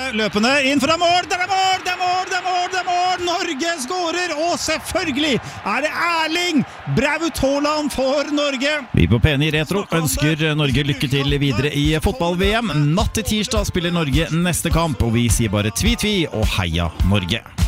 løpende inn fra mål. Det er mål, det er mål, det er mål, det er mål. Norge skårer, og selvfølgelig er det Erling Braut Haaland for Norge. Vi på PNI Retro ønsker Norge lykke til videre i fotball-VM. Natt til tirsdag spiller Norge neste kamp, og vi sier bare tvi-tvi og heia Norge.